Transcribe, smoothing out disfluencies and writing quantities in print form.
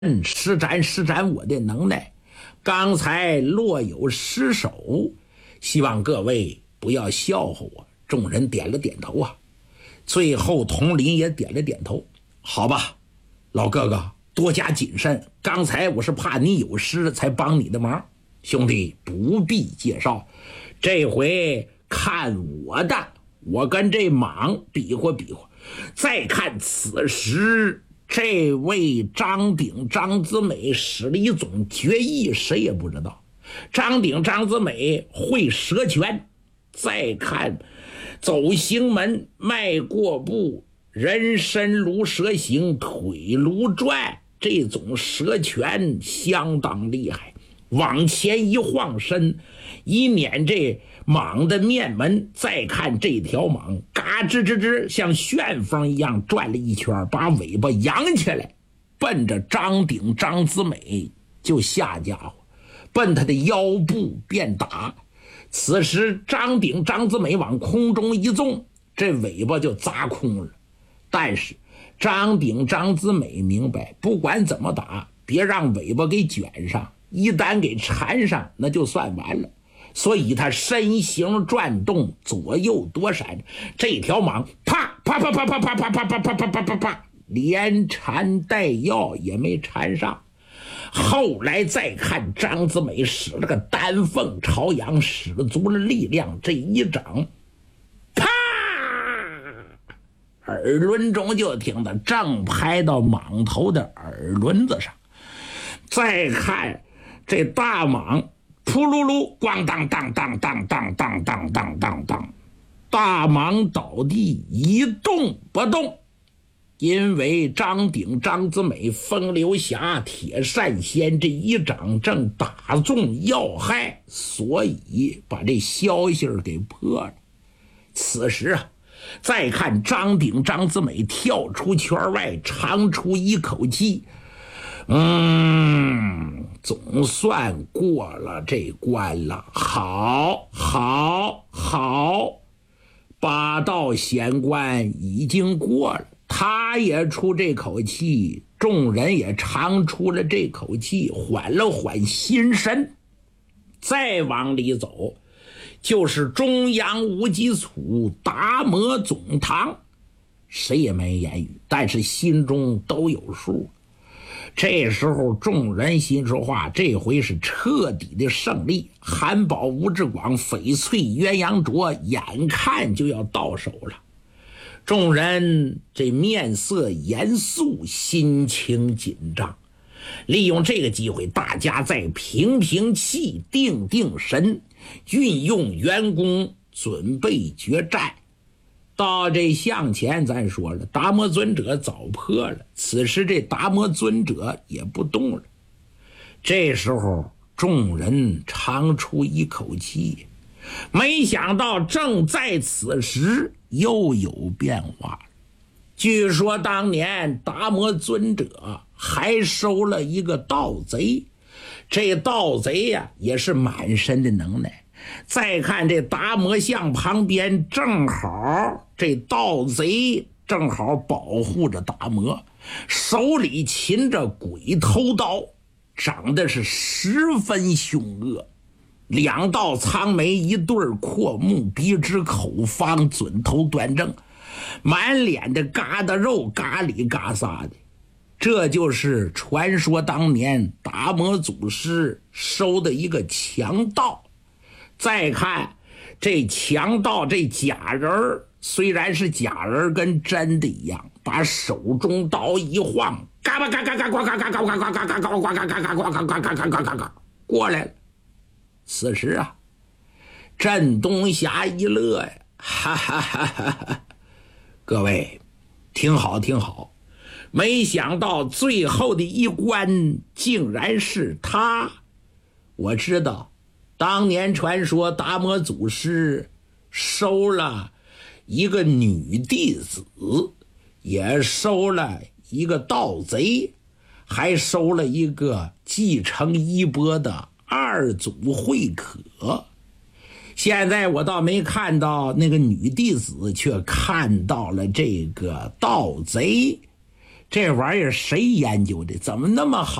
施展我的能耐，刚才若有失手，希望各位不要笑话我。众人点了点头啊，最后统领也点了点头。好吧，老哥哥多加谨慎，刚才我是怕你有失才帮你的忙。兄弟不必介绍，这回看我的，我跟这蟒比划比划。再看此时这位张鼎张子美使了一种绝艺，谁也不知道。张鼎张子美会蛇拳，再看走行门，迈过步，人身如蛇形，腿如转，这种蛇拳相当厉害。往前一晃身，一捻这蟒的面门，再看这条蟒嘎吱吱吱像旋风一样转了一圈，把尾巴扬起来，奔着张鼎张子美就下家伙，奔他的腰部便打。此时张鼎张子美往空中一纵，这尾巴就砸空了。但是张鼎张子美明白，不管怎么打，别让尾巴给卷上，一旦给缠上，那就算完了。所以他身形转动，左右躲闪，这条蟒啪啪啪啪啪啪啪啪啪啪啪啪啪啪，连缠带药也没缠上。后来再看张子美使了个丹凤朝阳，使足了力量，这一掌啪，耳轮中就听得正拍到蟒头的耳轮子上。再看这大蟒扑噜噜咣当当当当当当当当当当，大蟒倒地一动不动。因为张鼎张子美风流侠铁扇仙这一掌正打中要害，所以把这消息给破了。此时啊，再看张鼎张子美跳出圈外，长出一口气，总算过了这关了。好，八道险关已经过了，他也出这口气，众人也长出了这口气，缓了缓心神。再往里走，就是中央无极处达摩总堂。谁也没言语，但是心中都有数。这时候众人心说话，这回是彻底的胜利。韩宝吴志广翡翠鸳鸯镯眼看就要到手了，众人这面色严肃，心情紧张。利用这个机会，大家再平平气，定定神，运用员工，准备决战。到这向前，咱说了，达摩尊者早破了，此时这达摩尊者也不动了。这时候众人长出一口气，没想到正在此时又有变化。据说当年达摩尊者还收了一个盗贼，这盗贼呀，也是满身的能耐。再看这达摩像旁边，正好这盗贼正好保护着达摩，手里擒着鬼头刀，长得是十分凶恶，两道苍眉，一对阔目，鼻直口方，准头端正，满脸的疙瘩肉，嘎里嘎撒的。这就是传说当年达摩祖师收的一个强盗。再看这强盗，这假人虽然是假人，跟真的一样，把手中刀一晃，嘎巴嘎嘎嘎呱嘎嘎嘎呱嘎嘎嘎呱呱嘎嘎嘎呱嘎嘎嘎嘎嘎嘎嘎过来了。此时啊，镇东侠一乐呀，哈哈哈哈！各位听好听好，没想到最后的一关竟然是他。我知道当年传说达摩祖师收了一个女弟子，也收了一个盗贼，还收了一个继承衣钵的二祖慧可。现在我倒没看到那个女弟子，却看到了这个盗贼。 这玩意儿谁研究的？怎么那么好？